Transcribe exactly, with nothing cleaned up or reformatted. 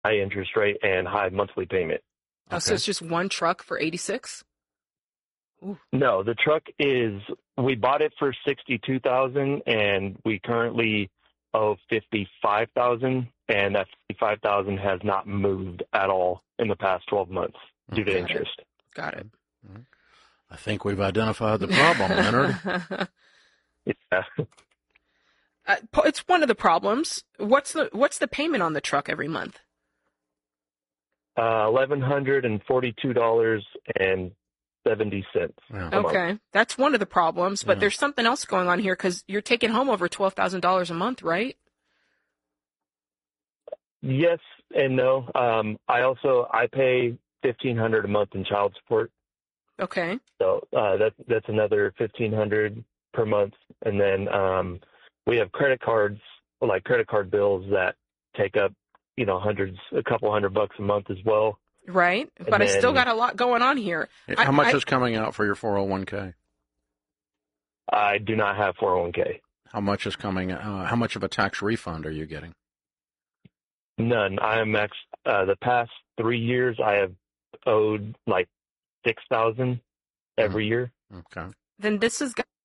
high interest rate and high monthly payment. Oh, so it's just one truck for eighty-six? Ooh. No, the truck is, we bought it for sixty-two thousand dollars and we currently owe fifty-five thousand dollars, and that fifty-five thousand dollars has not moved at all in the past twelve months due to Got interest. It. Got it. I think we've identified the problem, Leonard. Yeah. Uh, it's one of the problems. What's the what's the payment on the truck every month? Uh, eleven hundred and forty-two dollars and seventy cents. Yeah. Okay, that's one of the problems. But Yeah. there's something else going on here because you're taking home over twelve thousand dollars a month, right? Yes and no. Um, I also I pay fifteen hundred a month in child support, Okay. so uh, that's that's another fifteen hundred per month, and then um, we have credit cards, like credit card bills that take up, you know, hundreds, a couple hundred bucks a month as well. Right, And but I still then- got a lot going on here. How I- much I- is coming out for your four oh one k? I do not have four oh one k. How much is coming? Uh, how much of a tax refund are you getting? None. I am ex- uh, the past three years I have owed like six thousand every year. Okay. Then this has got